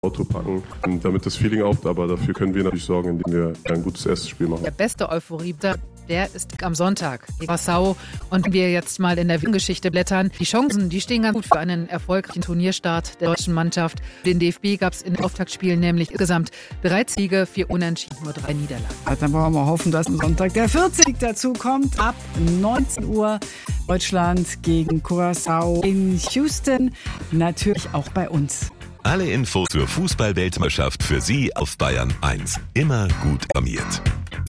Auto packen, damit das Feeling aufbaut, aber dafür können wir natürlich sorgen, indem wir ein gutes erstes Spiel machen. Der beste Euphorie, der ist am Sonntag gegen Passau. Und wenn wir jetzt mal in der Geschichte blättern, die Chancen, die stehen ganz gut für einen erfolgreichen Turnierstart der deutschen Mannschaft. Den DFB gab es in den Auftaktspielen nämlich insgesamt 3 Siege, 4 Unentschieden, nur 3 Niederlagen. Dann wollen wir hoffen, dass am Sonntag der 40 dazu kommt. Ab 19 Uhr Deutschland gegen Curaçao in Houston. Natürlich auch bei uns. Alle Infos zur Fußball-Weltmeisterschaft für Sie auf Bayern 1. Immer gut informiert.